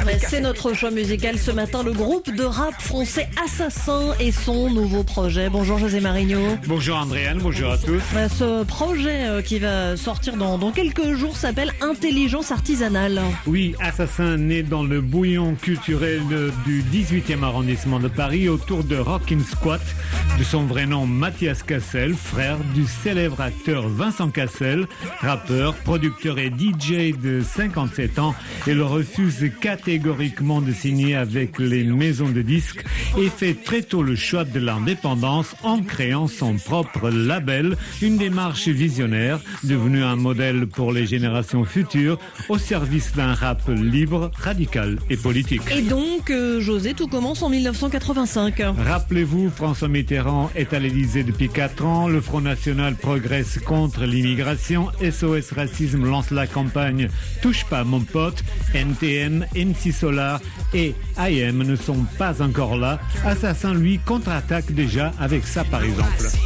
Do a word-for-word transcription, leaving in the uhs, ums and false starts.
Ouais, c'est notre choix musical ce matin, le groupe de rap français Assassin et son nouveau projet. Bonjour José Marigno. Bonjour Andréane, bonjour à tous. Ouais, ce projet euh, qui va sortir dans, dans quelques jours s'appelle Intelligence Artisanale. Oui, Assassin né dans le bouillon culturel du dix-huitième arrondissement de Paris autour de Rockin' Squat, de son vrai nom Mathias Cassel, frère du célèbre acteur Vincent Cassel, rappeur, producteur et D J de cinquante-sept ans. Il refuse catégoriquement de signer avec les maisons de disques et fait très tôt le choix de l'indépendance en créant son propre label, une démarche visionnaire devenue un modèle pour les générations futures au service d'un rap libre, radical et politique. Et donc, euh, José, tout commence en mille neuf cent quatre-vingt-cinq. Rappelez-vous, François Mitterrand est à l'Élysée depuis quatre ans, le Front National progresse contre l'immigration, S O S Racisme lance la campagne Touche pas mon pote, N T M, M C Solar et I M ne sont pas encore là. Assassin, lui, contre-attaque déjà avec ça par exemple.